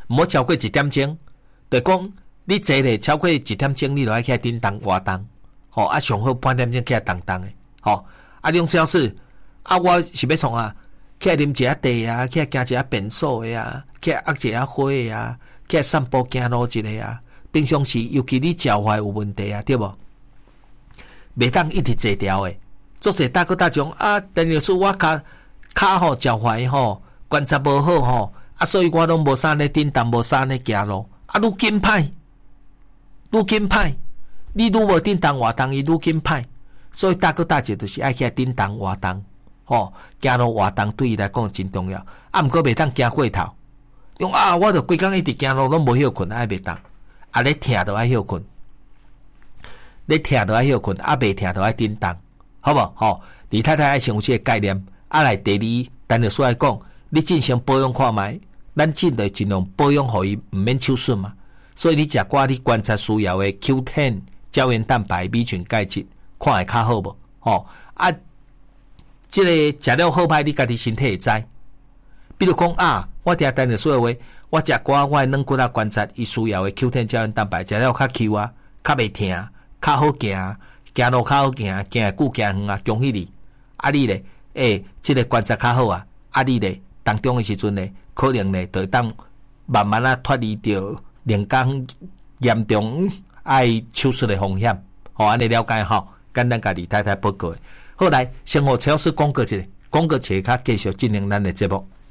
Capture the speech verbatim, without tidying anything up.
毋好超过一点钟。就讲你坐咧超过一点钟，你就爱起来叮当活动，吼啊上好半点钟起来动动诶，吼啊两小时啊，我是要创啊，起来啉一下茶啊，起来行一下便所诶啊，起来握一下花诶啊，起来散步行路一个啊。平常时尤其你脚踝有问题啊，对无？袂当一直坐条诶，做者大哥大种啊，但是说我骹骹吼脚踝吼关节无好吼，啊，所以我拢无啥咧叮当，无啥咧行路。啊，愈紧歹，愈紧歹，你愈无叮当活动，伊愈紧歹。所以大哥大姐就是爱起来叮当活动，吼，行路活动对伊来讲真重要。啊，毋过袂当行过头，用啊，我著规工一直行路拢无休困，爱袂当。啊，咧疼著爱休困，咧疼著爱休困，啊，袂疼著爱叮当，好无？吼，李太太爱先有这个概念，啊，来第二，单就说来讲，你进行保养看觅。咱尽量尽量保养，互伊毋免手损嘛。所以你食寡你观察需要的 Q 十 胶原蛋白、B群、钙质，看会较好无？吼啊，即、这个食了好歹，你家己身体会知。比如讲啊，我听单日说话，我食寡我软骨啊观察伊需要的 Q 十 胶原蛋白，食了较 Q 啊，较袂疼，较好行，行路较好行，行会久行远啊，恭喜你！啊你咧，诶、欸，即、这个观察较好啊，啊你咧，当中的时阵咧。可能呢，就当慢慢啊脱离掉连讲严重爱手术的风险，好安尼了解吼，简单甲李太太报告。好来，生活超市广告一下，广告一下，继续进行咱的节目。